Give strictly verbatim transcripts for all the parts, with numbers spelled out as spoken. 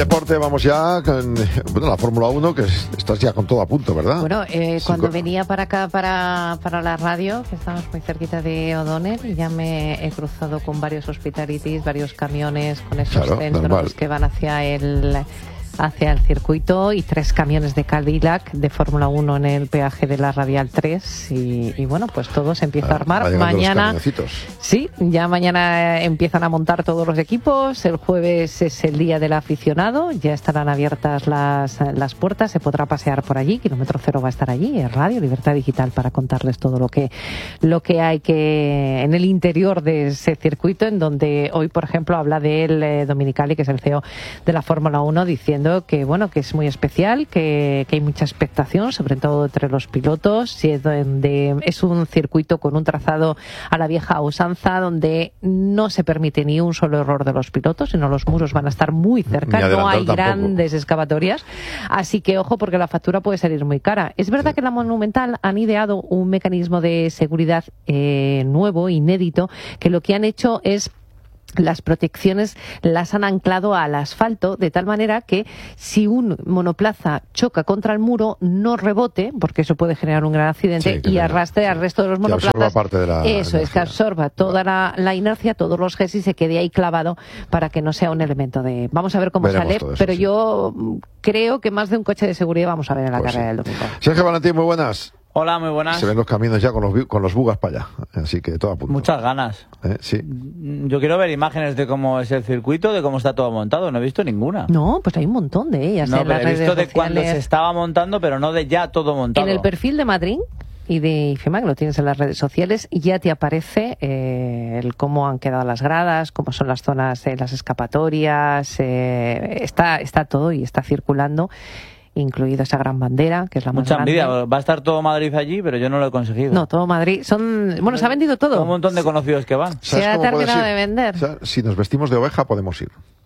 Deporte, vamos ya con bueno, la Fórmula uno, que estás ya con todo a punto, ¿verdad? Bueno, eh, cuando Cinco... venía para acá, para, para la radio, que estamos muy cerquita de O'Donnell, ya me he cruzado con varios hospitalities, varios camiones con esos claro, centros normal. que van hacia el... hacia el circuito y tres camiones de Cadillac de Fórmula uno en el peaje de la Radial tres y, y bueno, pues todo se empieza a armar. Mañana, sí, ya mañana empiezan a montar todos los equipos, el jueves es el día del aficionado, ya estarán abiertas las, las puertas, se podrá pasear por allí, Kilómetro Cero va a estar allí, en Radio Libertad Digital para contarles todo lo que, lo que hay que en el interior de ese circuito, en donde hoy, por ejemplo, habla de él eh, Dominicali, que es el C E O de la Fórmula uno, diciendo que bueno, que es muy especial, que, que hay mucha expectación, sobre todo entre los pilotos, y es, donde es un circuito con un trazado a la vieja usanza, donde no se permite ni un solo error de los pilotos, sino los muros van a estar muy cerca, no hay tampoco grandes excavatorias, así que ojo, porque la factura puede salir muy cara. Es verdad sí. que la Monumental han ideado un mecanismo de seguridad eh, nuevo, inédito, que lo que han hecho es las protecciones las han anclado al asfalto de tal manera que si un monoplaza choca contra el muro no rebote, porque eso puede generar un gran accidente, sí, y arrastre sí. al resto de los monoplazas. Parte de la eso energía. Es que absorba toda la, la inercia, todos los G S y se quede ahí clavado para que no sea un elemento de... Vamos a ver cómo Veremos sale, eso, pero sí. yo creo que más de un coche de seguridad vamos a ver en la pues carrera sí. del domingo. Sergio Valentín, muy buenas. Hola, muy buenas. Se ven los caminos ya con los, con los bugas para allá, así que todo a punto. Muchas ganas. ¿Eh? Sí. Yo quiero ver imágenes de cómo es el circuito, de cómo está todo montado. No he visto ninguna. No, pues hay un montón de ellas. No, en pero las he visto redes de cuando se estaba montando, pero no de ya todo montado. En el perfil de Madrid y de IFEMA, que lo tienes en las redes sociales, ya te aparece eh, el cómo han quedado las gradas, cómo son las zonas, eh, las escapatorias, eh, está, está todo y está circulando, incluido esa gran bandera, que es la más Mucha grande. envidia, va a estar todo Madrid allí, pero yo no lo he conseguido. No, todo Madrid, son, bueno, se ha vendido todo. Un montón de conocidos que van. Se ha terminado de vender. O sea, si nos vestimos de oveja podemos ir.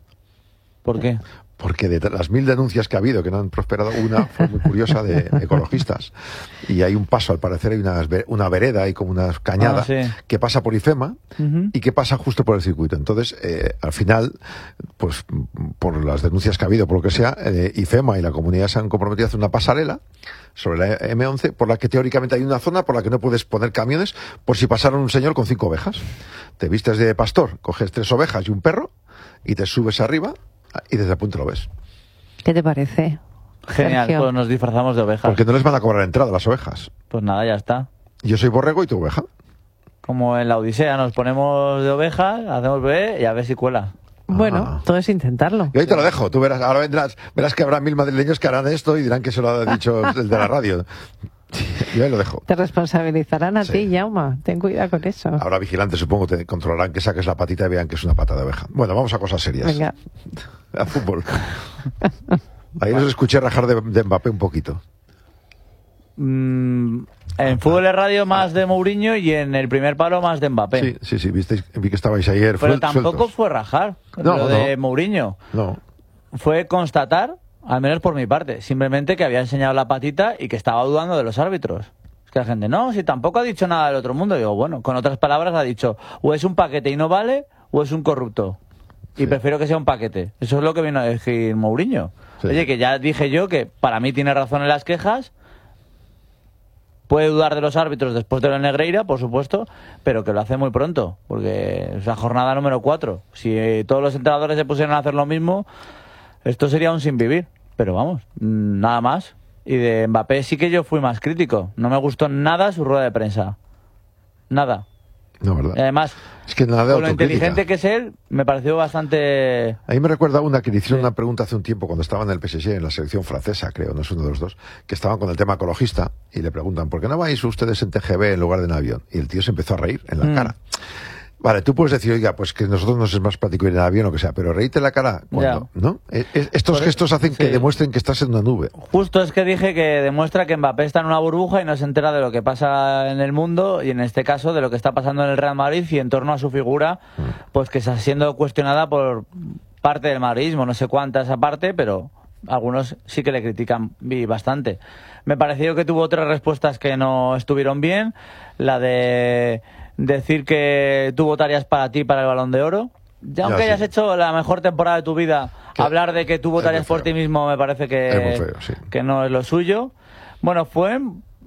¿Por qué? Porque de las mil denuncias que ha habido, que no han prosperado, una fue muy curiosa de ecologistas. Y hay un paso, al parecer hay una, una vereda, hay como una cañada, ah, sí. que pasa por IFEMA uh-huh. y que pasa justo por el circuito. Entonces, eh, al final, pues por las denuncias que ha habido, por lo que sea, eh, IFEMA y la comunidad se han comprometido a hacer una pasarela sobre la eme once, por la que teóricamente hay una zona por la que no puedes poner camiones por si pasara un señor con cinco ovejas. Te vistes de pastor, coges tres ovejas y un perro y te subes arriba y desde el punto lo ves. ¿Qué te parece? Genial, Sergio? Pues nos disfrazamos de ovejas. Porque no les van a cobrar entrada las ovejas. Pues nada, ya está. Yo soy borrego y tú oveja. Como en la Odisea, nos ponemos de ovejas, hacemos bebé y a ver si cuela. Bueno, ah. todo es intentarlo. Y ahí te lo dejo, tú verás, ahora vendrás, verás que habrá mil madrileños que harán esto y dirán que se lo ha dicho el de la radio. Y ahí lo dejo. Te responsabilizarán a sí. ti, Jaume. Ten cuidado con eso. Habrá vigilantes, supongo, te controlarán que saques la patita y vean que es una pata de oveja. Bueno, vamos a cosas serias. Venga. A fútbol. Ahí los escuché rajar de, de Mbappé un poquito. Mm, en fútbol de radio más de Mourinho y en el primer palo más de Mbappé. Sí, sí, sí, visteis, vi que estabais ayer. Pero tampoco sueltos. fue rajar no, lo de no. Mourinho. No. Fue constatar, al menos por mi parte, simplemente que había enseñado la patita y que estaba dudando de los árbitros. Es que la gente, no, si tampoco ha dicho nada del otro mundo. Digo, bueno, con otras palabras ha dicho, o es un paquete y no vale, o es un corrupto. Y sí. prefiero que sea un paquete. Eso es lo que vino a decir Mourinho. Sí. Oye, que ya dije yo que para mí tiene razón en las quejas. Puede dudar de los árbitros después de la Negreira, por supuesto, pero que lo hace muy pronto, porque es la jornada número cuatro. Si eh, todos los entrenadores se pusieran a hacer lo mismo, esto sería un sin vivir. Pero vamos, nada más. Y de Mbappé sí que yo fui más crítico. No me gustó nada su rueda de prensa. Nada. No, ¿verdad? Y además, es que nada de con lo inteligente que es él, me pareció bastante... A mí me recuerda una que le hicieron sí. una pregunta hace un tiempo cuando estaban en el P S G, en la selección francesa, creo, no es uno de los dos, que estaban con el tema ecologista y le preguntan, ¿por qué no vais ustedes en T G V en lugar de en avión? Y el tío se empezó a reír en la mm. cara. Vale, tú puedes decir, oiga, pues que nosotros nos es más práctico ir en avión o que sea, pero reírte en la cara cuando, yeah. ¿no? Estos Por gestos hacen sí. que demuestren que estás en una nube. Justo es que dije que demuestra que Mbappé está en una burbuja y no se entera de lo que pasa en el mundo y en este caso de lo que está pasando en el Real Madrid y en torno a su figura, mm. pues que está siendo cuestionada por parte del madridismo, no sé cuánta esa parte, pero algunos sí que le critican bastante. Me pareció que tuvo otras respuestas que no estuvieron bien, la de... decir que tú votarías para ti para el Balón de Oro, ya aunque ya, hayas sí. hecho la mejor temporada de tu vida, ¿qué? Hablar de que tú votarías por ti mismo me parece que, es muy feo, sí. que no es lo suyo. Bueno, fue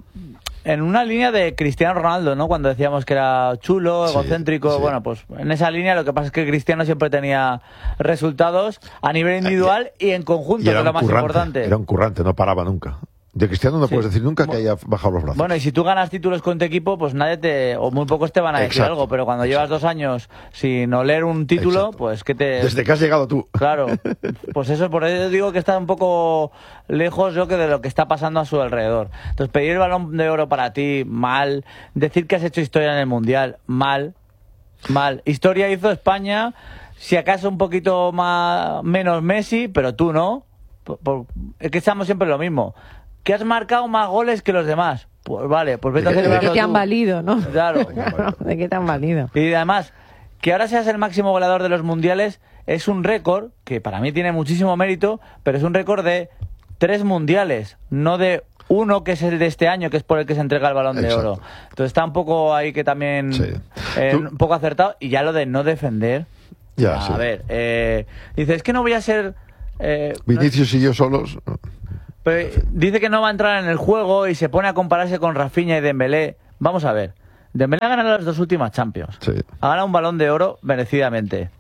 en una línea de Cristiano Ronaldo, ¿no? Cuando decíamos que era chulo, egocéntrico, sí, sí. Bueno, pues en esa línea lo que pasa es que Cristiano siempre tenía resultados a nivel individual y, y en conjunto, que es lo más currante, importante. Era un currante, no paraba nunca. De Cristiano no sí. puedes decir nunca que haya bajado los brazos. Bueno, y si tú ganas títulos con tu equipo, pues nadie te, o muy pocos te van a decir Exacto. algo, pero cuando Exacto. llevas dos años sin oler un título, Exacto. pues que te... Desde que has llegado tú. Claro, pues eso, por eso digo que está un poco lejos yo que de lo que está pasando a su alrededor. Entonces, pedir el Balón de Oro para ti, mal. Decir que has hecho historia en el Mundial, mal. Mal. Historia hizo España, si acaso un poquito más menos Messi, pero tú no. Por, por, es que estamos siempre lo mismo. Que has marcado más goles que los demás. Pues vale, pues vete a celebrarlo. ¿De qué te han valido, no? Claro. ¿De qué te han valido? Y además, que ahora seas el máximo goleador de los mundiales es un récord que para mí tiene muchísimo mérito, pero es un récord de tres mundiales, no de uno que es el de este año, que es por el que se entrega el Balón de Exacto. Oro. Entonces está un poco ahí que también sí. eh, un poco acertado. Y ya lo de no defender. Ya, a sí. ver, eh, dice, es que no voy a ser... Eh, Vinicius no, y yo solos... Pero dice que no va a entrar en el juego y se pone a compararse con Rafinha y Dembélé. Vamos a ver. Dembélé ha ganado las dos últimas Champions. Sí. Ha ganado un Balón de Oro merecidamente.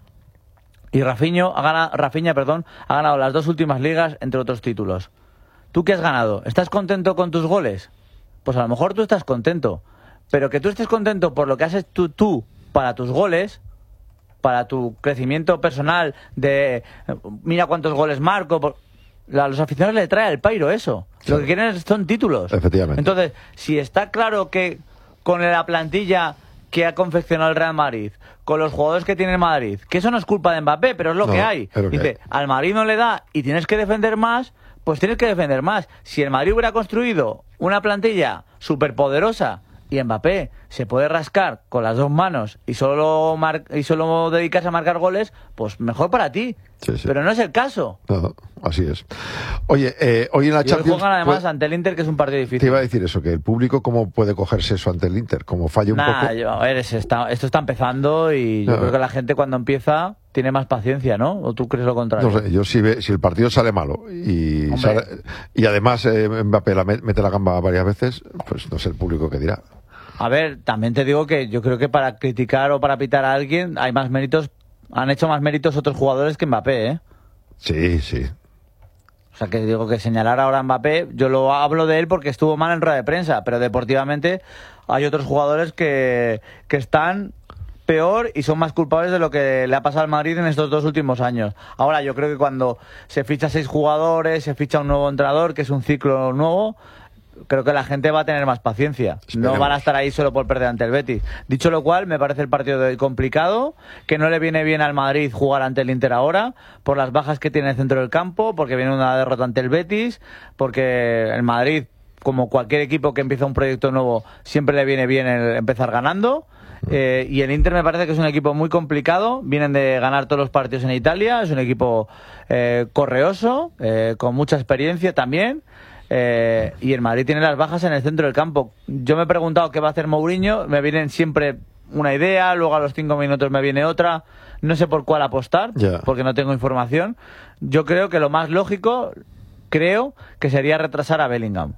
Y Rafinha ha ganado, Rafinha, perdón, ha ganado las dos últimas ligas, entre otros títulos. ¿Tú qué has ganado? ¿Estás contento con tus goles? Pues a lo mejor tú estás contento. Pero que tú estés contento por lo que haces tú, tú para tus goles, para tu crecimiento personal, de mira cuántos goles marco... Por, a los aficionados le trae el pairo eso. Sí. Lo que quieren son títulos. Efectivamente. Entonces, si está claro que con la plantilla que ha confeccionado el Real Madrid, con los jugadores que tiene el Madrid, que eso no es culpa de Mbappé, pero es lo no, que hay. Dice, que hay. Al Madrid no le da y tienes que defender más, pues tienes que defender más. Si el Madrid hubiera construido una plantilla superpoderosa y Mbappé se puede rascar con las dos manos y solo mar y solo dedicarse a marcar goles, pues mejor para ti. Sí, sí. Pero no es el caso. No, así es. Oye, eh, hoy en la y Champions... juegan además pues, ante el Inter, que es un partido difícil. Te iba a decir eso, que el público cómo puede cogerse eso ante el Inter, como falla un nah, poco... Yo, a ver, está, esto está empezando y yo no, creo que la gente cuando empieza tiene más paciencia, ¿no? ¿O tú crees lo contrario? No sé, yo si, ve, si el partido sale malo y, sale, y además eh, Mbappé la mete la gamba varias veces, pues no sé el público qué dirá. A ver, también te digo que yo creo que para criticar o para pitar a alguien hay más méritos, han hecho más méritos otros jugadores que Mbappé, ¿eh? Sí, sí. O sea, que digo que señalar ahora a Mbappé, yo lo hablo de él porque estuvo mal en rueda de prensa, pero deportivamente hay otros jugadores que, que están peor y son más culpables de lo que le ha pasado al Madrid en estos dos últimos años. Ahora, yo creo que cuando se ficha seis jugadores, se ficha un nuevo entrenador, que es un ciclo nuevo... Creo que la gente va a tener más paciencia. Esperemos. No van a estar ahí solo por perder ante el Betis. Dicho lo cual, me parece el partido de hoy complicado, que no le viene bien al Madrid jugar ante el Inter ahora, por las bajas que tiene el centro del campo, porque viene una derrota ante el Betis, porque el Madrid, como cualquier equipo que empieza un proyecto nuevo, siempre le viene bien el empezar ganando. Eh, y el Inter me parece que es un equipo muy complicado, vienen de ganar todos los partidos en Italia, es un equipo eh, correoso, eh, con mucha experiencia también. Eh, y el Madrid tiene las bajas en el centro del campo. Yo me he preguntado qué va a hacer Mourinho, me vienen siempre una idea, luego a los cinco minutos me viene otra, no sé por cuál apostar, yeah. porque no tengo información. Yo creo que lo más lógico, creo que sería retrasar a Bellingham.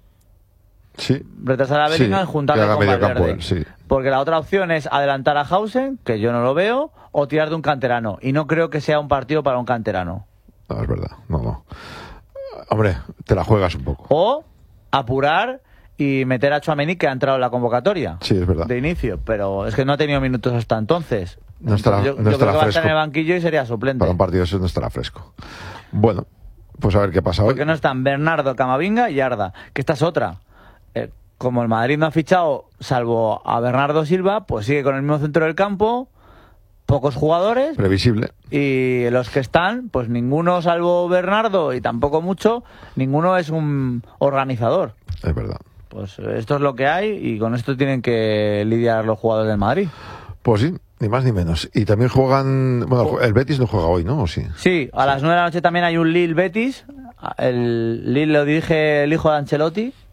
Sí. Retrasar a Bellingham, sí, juntarle con Valverde. Él, sí. Porque la otra opción es adelantar a Hausen, que yo no lo veo, o tirar de un canterano. Y no creo que sea un partido para un canterano. No, es verdad, no, no. Hombre, te la juegas un poco. O apurar y meter a Tchouaméni, que ha entrado en la convocatoria. Sí, es verdad. De inicio, pero es que no ha tenido minutos hasta entonces. No estará, yo, no yo estará creo que fresco. va a estar en el banquillo y sería suplente. Para un partido eso no estará fresco. Bueno, pues a ver qué pasa hoy. Porque no están Bernardo, Camavinga y Arda, que esta es otra. Eh, como el Madrid no ha fichado, salvo a Bernardo Silva, pues sigue con el mismo centro del campo, pocos jugadores. Previsible. Y los que están, pues ninguno, salvo Bernardo y tampoco mucho, ninguno es un organizador. Es verdad. Pues esto es lo que hay y con esto tienen que lidiar los jugadores del Madrid. Pues sí, ni más ni menos. Y también juegan... Bueno, el Betis no juega hoy, ¿no? ¿O sí? Sí, a sí. las nueve de la noche también hay un Lille-Betis. El Lille lo dirige el hijo de Ancelotti,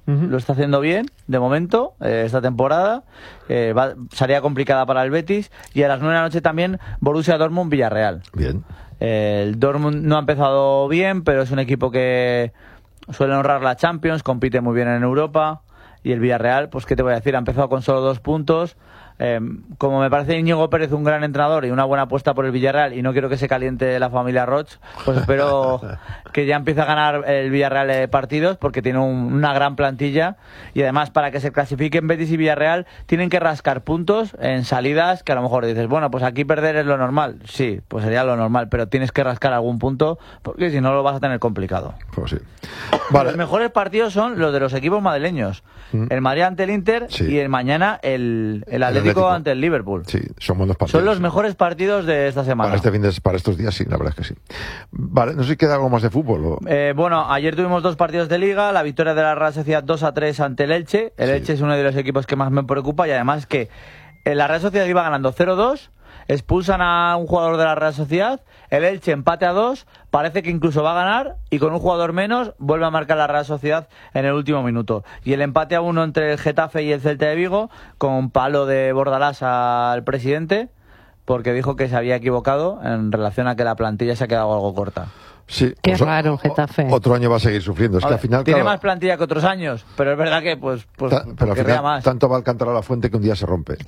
Uh-huh. Lo está haciendo bien, de momento, eh, esta temporada. Eh, va, salida complicada para el Betis. Y a las nueve de la noche también Borussia Dortmund-Villarreal. Bien. Eh, el Dortmund no ha empezado bien, pero es un equipo que suele honrar la Champions, compite muy bien en Europa. Y el Villarreal, pues qué te voy a decir, ha empezado con solo dos puntos. Eh, como me parece Íñigo Pérez un gran entrenador y una buena apuesta por el Villarreal, y no quiero que se caliente la familia Roch, pues espero que ya empiece a ganar el Villarreal eh, partidos, porque tiene un, una gran plantilla, y además para que se clasifiquen Betis y Villarreal tienen que rascar puntos en salidas que a lo mejor dices, bueno, pues aquí perder es lo normal. Sí, pues sería lo normal, pero tienes que rascar algún punto, porque si no lo vas a tener complicado. Pues sí. Vale. Los mejores partidos son los de los equipos madrileños. ¿Mm? El Madrid ante el Inter, sí. Y el mañana el, el Atlético ante el Liverpool. Sí, son buenos partidos. Son los mejores partidos de esta semana. Para este fin de, para estos días, sí, la verdad es que sí. Vale, no sé si queda algo más de fútbol. ¿O? Eh, bueno, ayer tuvimos dos partidos de Liga, la victoria de la Real Sociedad dos a tres ante el Elche. El sí. Elche es uno de los equipos que más me preocupa, y además que la Real Sociedad iba ganando cero dos, expulsan a un jugador de la Real Sociedad, el Elche empate a dos, parece que incluso va a ganar, y con un jugador menos vuelve a marcar la Real Sociedad en el último minuto. Y el empate a uno entre el Getafe y el Celta de Vigo, con palo de Bordalás al presidente, porque dijo que se había equivocado en relación a que la plantilla se ha quedado algo corta. Sí, qué pues raro el Getafe. Otro año va a seguir sufriendo. Es que ver, al final, tiene claro, más plantilla que otros años, pero es verdad que pues, pues ta, pero al final más. tanto va al cantar a la fuente que un día se rompe.